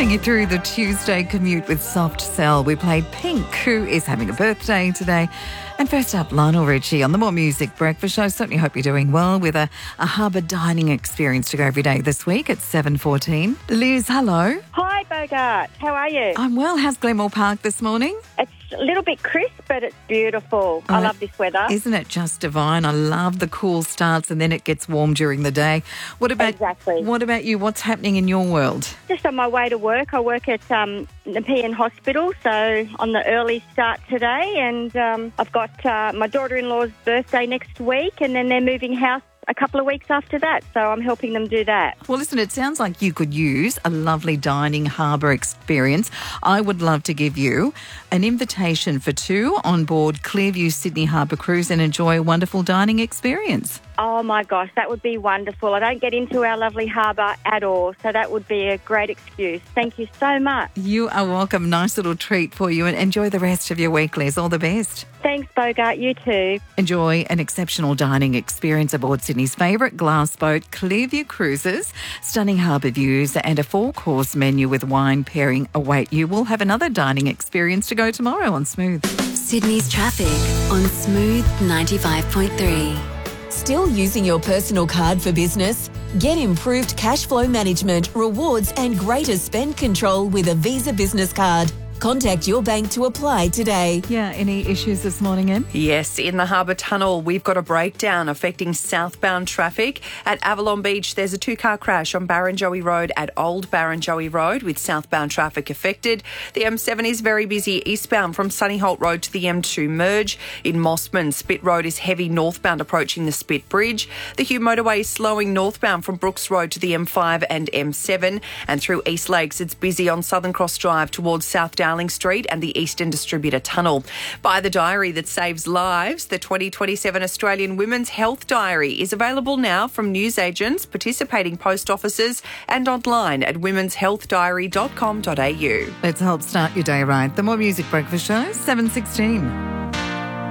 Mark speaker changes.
Speaker 1: Getting you through the Tuesday commute with Soft Cell. We played Pink, who is having a birthday today. And first up, Lionel Richie on the More Music Breakfast Show. Certainly hope you're doing well with a harbour dining experience to go every day this week at 7:14. Liz, hello.
Speaker 2: Hi, Bogart. How are you?
Speaker 1: I'm well. How's Glenmore Park this morning?
Speaker 2: It's a little bit crisp, but it's beautiful. I love this weather.
Speaker 1: Isn't it just divine? I love the cool starts and then it gets warm during the day. What about you? What's happening in your world?
Speaker 2: Just on my way to work. I work at Nepean Hospital, so on the early start today, and I've got my daughter-in-law's birthday next week, and then they're moving house a couple of weeks after that, so I'm helping them do that.
Speaker 1: Well, listen, it sounds like you could use a lovely dining harbour experience. I would love to give you an invitation for two on board Clearview Sydney Harbour Cruise and enjoy a wonderful dining experience.
Speaker 2: Oh, my gosh, that would be wonderful. I don't get into our lovely harbour at all, so that would be a great excuse. Thank you so much.
Speaker 1: You are welcome. Nice little treat for you, and enjoy the rest of your week, Liz. All the best.
Speaker 2: Thanks, Bogart. You too.
Speaker 1: Enjoy an exceptional dining experience aboard Sydney's favourite glass boat, Clearview Cruises. Stunning harbour views and a 4-course menu with wine pairing await you. We'll have another dining experience to go tomorrow on Smooth.
Speaker 3: Sydney's traffic on Smooth 95.3.
Speaker 4: Still using your personal card for business? Get improved cash flow management, rewards and greater spend control with a Visa Business Card. Contact your bank to apply today.
Speaker 1: Yeah, any issues this morning, Em?
Speaker 5: Yes, in the Harbour Tunnel, we've got a breakdown affecting southbound traffic. At Avalon Beach, there's a 2-car crash on Barrenjoey Road at Old Barrenjoey Road with southbound traffic affected. The M7 is very busy eastbound from Sunnyholt Road to the M2 merge. In Mossman, Spit Road is heavy northbound approaching the Spit Bridge. The Hugh Motorway is slowing northbound from Brooks Road to the M5 and M7. And through East Lakes, it's busy on Southern Cross Drive towards South Darling Street and the Eastern Distributor Tunnel. Buy the diary that saves lives. The 2027 Australian Women's Health Diary is available now from newsagents, participating post offices and online at womenshealthdiary.com.au.
Speaker 1: Let's help start your day right. The More Music Breakfast Show, 7:16.